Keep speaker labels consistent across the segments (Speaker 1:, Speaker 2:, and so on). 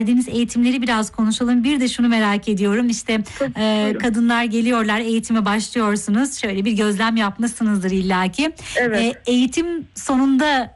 Speaker 1: Verdiğiniz eğitimleri biraz konuşalım. Bir de şunu merak ediyorum. İşte kadınlar geliyorlar, eğitime başlıyorsunuz. Şöyle bir gözlem yapmışsınızdır illaki.
Speaker 2: Evet.
Speaker 1: Eğitim sonunda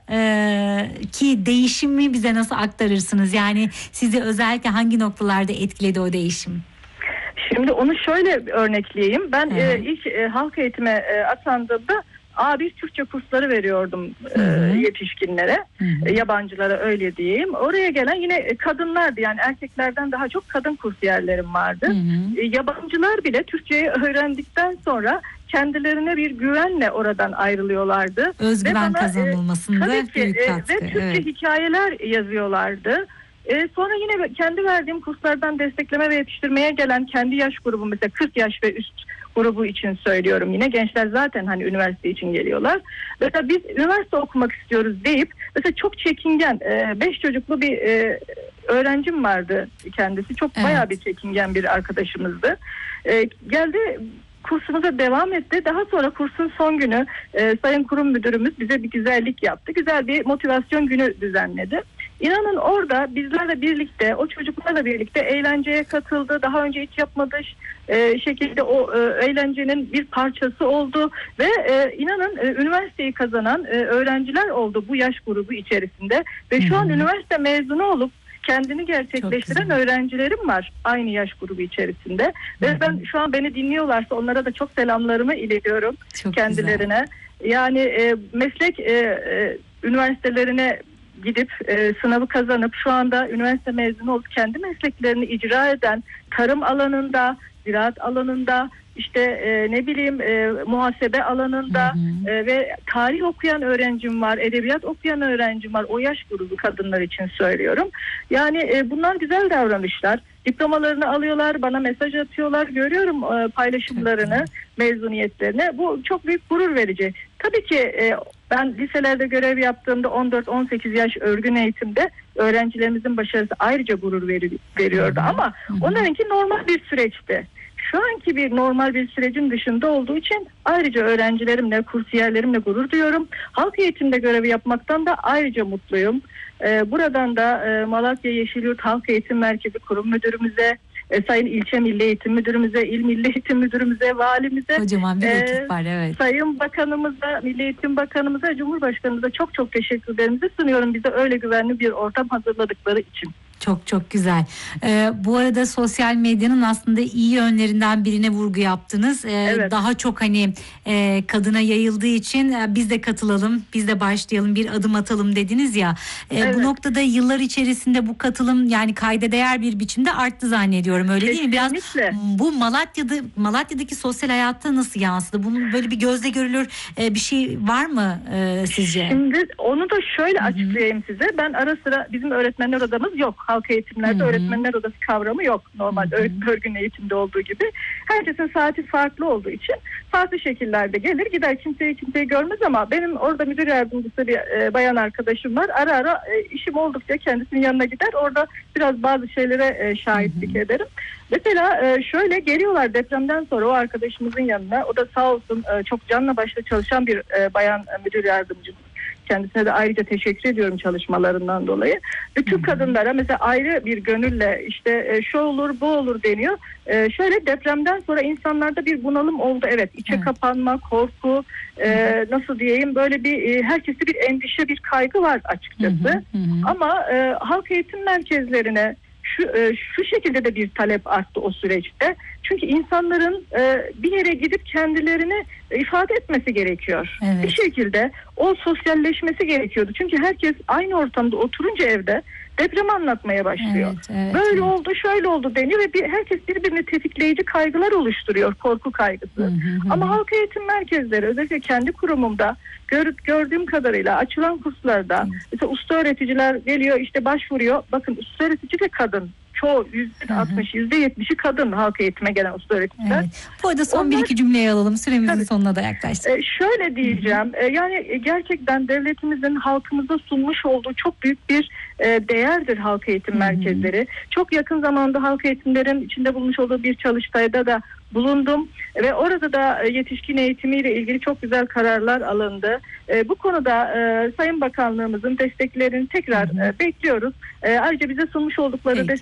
Speaker 1: ki değişimi bize nasıl aktarırsınız? Yani sizi özellikle hangi noktalarda etkiledi o değişim?
Speaker 2: Şimdi onu şöyle örnekleyeyim. Ben ilk halk eğitime atandığımda A1 Türkçe kursları veriyordum yetişkinlere, yabancılara öyle diyeyim. Oraya gelen yine kadınlardı, yani erkeklerden daha çok kadın kursiyerlerim vardı. Yabancılar bile Türkçeyi öğrendikten sonra kendilerine bir güvenle oradan ayrılıyorlardı.
Speaker 1: Özgüven kazanılmasında büyük katkı.
Speaker 2: Ve Türkçe hikayeler yazıyorlardı. Sonra yine kendi verdiğim kurslardan destekleme ve yetiştirmeye gelen kendi yaş grubu, mesela 40 yaş ve üst grubu için söylüyorum yine. Gençler zaten hani üniversite için geliyorlar. Mesela biz üniversite okumak istiyoruz deyip mesela çok çekingen 5 çocuklu bir öğrencim vardı kendisi. Çok bayağı bir çekingen bir arkadaşımızdı. Geldi, kursumuza devam etti. Daha sonra kursun son günü Sayın Kurum Müdürümüz bize bir güzellik yaptı. Güzel bir motivasyon günü düzenledi. İnanın orada bizlerle birlikte, o çocuklarla birlikte eğlenceye katıldı. Daha önce hiç yapmadığı şekilde o eğlencenin bir parçası oldu. Ve inanın üniversiteyi kazanan öğrenciler oldu bu yaş grubu içerisinde. Ve şu an üniversite mezunu olup kendini gerçekleştiren öğrencilerim var aynı yaş grubu içerisinde. Ve ben şu an beni dinliyorlarsa onlara da çok selamlarımı iletiyorum kendilerine. Güzel. Yani meslek üniversitelerine gidip sınavı kazanıp şu anda üniversite mezunu olup kendi mesleklerini icra eden, tarım alanında, ziraat alanında, işte muhasebe alanında ve tarih okuyan öğrencim var, edebiyat okuyan öğrencim var. O yaş grubu kadınlar için söylüyorum. Yani bunlar güzel davranışlar. Diplomalarını alıyorlar, bana mesaj atıyorlar, görüyorum paylaşımlarını, mezuniyetlerini. Bu çok büyük gurur verici. Tabii ki ben liselerde görev yaptığımda 14-18 yaş örgün eğitimde öğrencilerimizin başarısı ayrıca gurur veriyordu. Ama onlarınki normal bir süreçti. Şu anki bir normal bir sürecin dışında olduğu için ayrıca öğrencilerimle, kursiyerlerimle gurur duyuyorum. Halk eğitimde görevi yapmaktan da ayrıca mutluyum. Buradan da Malatya Yeşilyurt Halk Eğitim Merkezi Kurum Müdürümüze, Sayın İlçe Milli Eğitim Müdürümüze, İl Milli Eğitim Müdürümüze, Valimize,
Speaker 1: kocaman bir ekip var, evet.
Speaker 2: Sayın Bakanımıza, Milli Eğitim Bakanımıza, Cumhurbaşkanımıza çok çok teşekkürlerimizi sunuyorum. Bize öyle güvenli bir ortam hazırladıkları için.
Speaker 1: Çok güzel. Bu arada sosyal medyanın aslında iyi yönlerinden birine vurgu yaptınız. Daha çok hani kadına yayıldığı için biz de katılalım, biz de başlayalım, bir adım atalım dediniz ya. Bu noktada yıllar içerisinde bu katılım yani kayda değer bir biçimde arttı zannediyorum. Öyle değil mi? Biraz bu Malatya'daki sosyal hayatta nasıl yansıdı? Bunun böyle bir gözle görülür bir şey var mı sizce?
Speaker 2: Şimdi onu da şöyle açıklayayım size. Ben ara sıra, bizim öğretmenler odamız yok. Halk eğitimlerde öğretmenler odası kavramı yok. Normal örgün eğitimde olduğu gibi. Herkesin saati farklı olduğu için farklı şekillerde gelir gider, kimseyi görmez, ama benim orada müdür yardımcısı bir bayan arkadaşım var. Ara ara işim oldukça kendisinin yanına gider. Orada biraz bazı şeylere şahitlik ederim. Mesela şöyle geliyorlar depremden sonra o arkadaşımızın yanına. O da sağ olsun çok canla başla çalışan bir bayan müdür yardımcımız. Kendisine de ayrıca teşekkür ediyorum çalışmalarından dolayı. Bütün kadınlara mesela ayrı bir gönülle işte şu olur bu olur deniyor. Şöyle depremden sonra insanlarda bir bunalım oldu. Evet, içe kapanma, korku, nasıl diyeyim, böyle bir herkeste bir endişe, bir kaygı var açıkçası. Ama halk eğitim merkezlerine şu şekilde de bir talep arttı o süreçte. Çünkü insanların bir yere gidip kendilerini ifade etmesi gerekiyor. Bir şekilde o sosyalleşmesi gerekiyordu. Çünkü herkes aynı ortamda oturunca evde depremi anlatmaya başlıyor. Böyle oldu, şöyle oldu deniyor ve herkes birbirini tetikleyici kaygılar oluşturuyor, korku kaygısı. Ama halk eğitim merkezleri, özellikle kendi kurumumda gördüğüm kadarıyla açılan kurslarda mesela usta öğreticiler geliyor, işte başvuruyor. Bakın, usta öğretici de kadın. Çoğu %60, %70'i kadın halk eğitime gelen usta öğreticiler.
Speaker 1: Bu arada son bir iki cümleyi alalım. Süremizin sonuna da yaklaştık.
Speaker 2: Şöyle diyeceğim. Yani gerçekten devletimizin halkımıza sunmuş olduğu çok büyük bir değerdir halk eğitim merkezleri. Çok yakın zamanda halk eğitimlerin içinde bulmuş olduğu bir çalıştayda da bulundum ve orada da yetişkin eğitimiyle ilgili çok güzel kararlar alındı. Bu konuda Sayın Bakanlığımızın desteklerini tekrar bekliyoruz. Ayrıca bize sunmuş oldukları